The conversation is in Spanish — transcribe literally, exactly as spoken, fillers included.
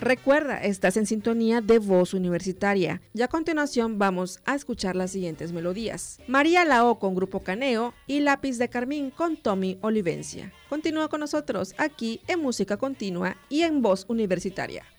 Recuerda, estás en sintonía de Voz Universitaria. Y a continuación vamos a escuchar las siguientes melodías. María Lao con Grupo Caneo y Lápiz de Carmín con Tommy Olivencia. Continúa con nosotros aquí en Música Continua y en Voz Universitaria.